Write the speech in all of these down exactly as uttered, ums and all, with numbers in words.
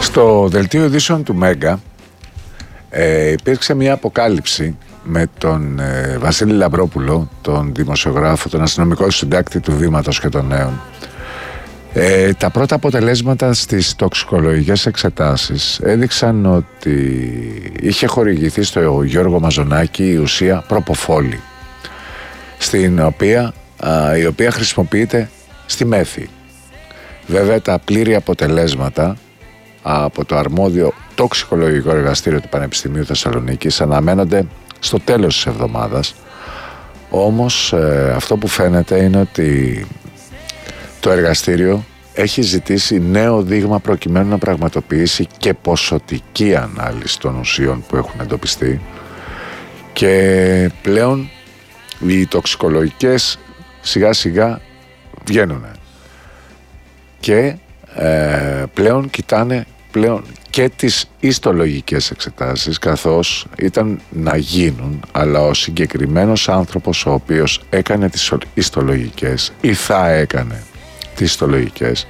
Στο δελτίο ειδήσεων του Μέγκα ε, υπήρξε μια αποκάλυψη με τον ε, Βασίλη Λαμπρόπουλο, τον δημοσιογράφο, τον αστυνομικό συντάκτη του Βήματος και των Νέων. Ε, τα πρώτα αποτελέσματα στις τοξικολογικές εξετάσεις έδειξαν ότι είχε χορηγηθεί στο Γιώργο Μαζονάκη η ουσία προποφόλη, στην οποία, α, η οποία χρησιμοποιείται στη μέθη. Βέβαια τα πλήρη αποτελέσματα από το αρμόδιο τοξικολογικό εργαστήριο του Πανεπιστημίου Θεσσαλονίκης αναμένονται στο τέλος της εβδομάδας. Όμως ε, αυτό που φαίνεται είναι ότι το εργαστήριο έχει ζητήσει νέο δείγμα προκειμένου να πραγματοποιήσει και ποσοτική ανάλυση των ουσιών που έχουν εντοπιστεί, και πλέον οι τοξικολογικές σιγά σιγά βγαίνουν και ε, πλέον κοιτάνε πλέον και τις ιστολογικές εξετάσεις, καθώς ήταν να γίνουν, αλλά ο συγκεκριμένος άνθρωπος ο οποίος έκανε τις ιστολογικές ή θα έκανε τις ιστολογικές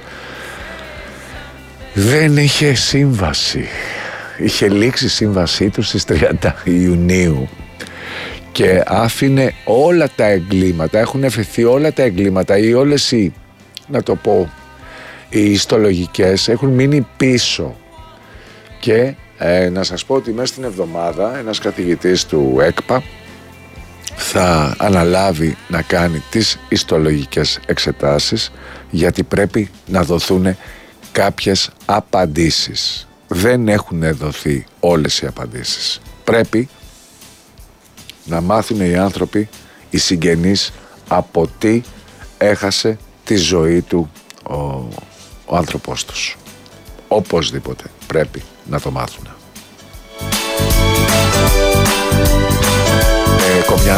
δεν είχε σύμβαση. Είχε λήξει η σύμβασή του στις τριάντα Ιουνίου και άφηνε όλα τα εγκλήματα, έχουν εφηθεί όλα τα εγκλήματα ή όλες οι, να το πω, οι ιστολογικές έχουν μείνει πίσω. Και ε, να σας πω ότι μέσα στην εβδομάδα ένας καθηγητής του ΕΚΠΑ θα αναλάβει να κάνει τις ιστολογικές εξετάσεις, γιατί πρέπει να δοθούν κάποιες απαντήσεις. Δεν έχουν δοθεί όλες οι απαντήσεις. Πρέπει να μάθουν οι άνθρωποι, οι συγγενείς, από τι έχασε τη ζωή του ο, ο άνθρωπός τους. Οπωσδήποτε πρέπει να το μάθουν.